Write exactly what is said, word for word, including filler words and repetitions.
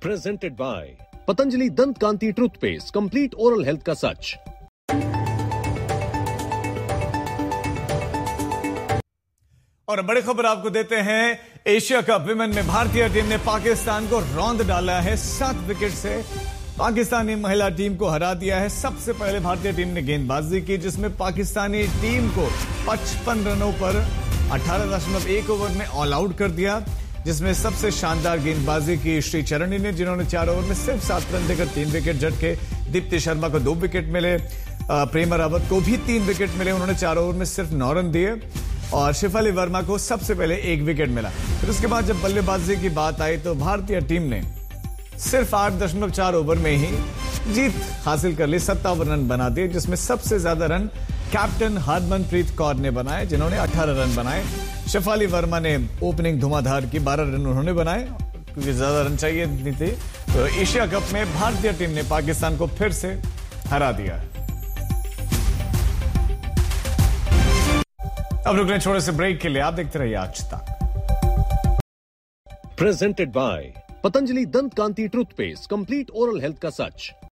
Presented by Patanjali दंत कांति toothpaste, complete oral health का सच। और बड़ी खबर आपको देते हैं, एशिया कप विमेन में भारतीय टीम ने पाकिस्तान को रौंद डाला है। सात विकेट से पाकिस्तानी महिला टीम को हरा दिया है। सबसे पहले भारतीय टीम ने गेंदबाजी की, जिसमें पाकिस्तानी टीम को पचपन रनों पर अठारह दशमलव एक ओवर में ऑल आउट कर दिया, जिसमें सबसे शानदार गेंदबाजी की श्री चरणी ने, जिन्होंने चार ओवर में सिर्फ सात रन देकर तीन विकेट झटके। दीप्ति शर्मा को दो विकेट मिले, प्रेमा रावत को भी तीन विकेट मिले, उन्होंने चार ओवर में सिर्फ नौ रन दिए। और शेफाली वर्मा को सबसे पहले एक विकेट मिला। फिर उसके बाद जब बल्लेबाजी की बात आई तो भारतीय टीम ने सिर्फ आठ दशमलव चार ओवर में ही जीत हासिल कर ली, सत्तावन रन बना दिए, जिसमें सबसे ज्यादा रन कैप्टन हरमनप्रीत कौर ने बनाए, जिन्होंने अठारह रन बनाए। शेफाली वर्मा ने ओपनिंग धुआंधार की, बारह रन उन्होंने बनाए, क्योंकि ज्यादा रन चाहिए नहीं थे। तो एशिया कप में भारतीय टीम ने पाकिस्तान को फिर से हरा दिया है। अब रुक रहे छोटे से ब्रेक के लिए, आप देखते रहिए आज तक। प्रेजेंटेड बाय पतंजलि दंत कांति टूथपेस्ट, कंप्लीट ओरल हेल्थ का सच।